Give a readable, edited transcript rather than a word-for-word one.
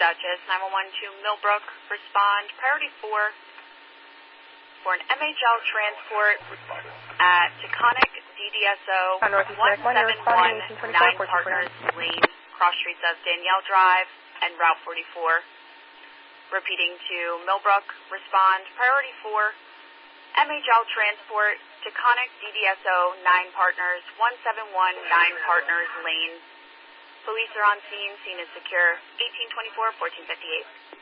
Dutchess, 911 to Millbrook. Respond. Priority 4 for an MHL transport at Taconic DDSO 171 9 Partners Lane, cross streets of Danielle Drive and Route 44. Repeating to Millbrook. Respond. Priority 4 MHL transport Taconic DDSO 9 Partners 171 9 Partners Lane. Police are on scene. Scene is secure. 1824 1458.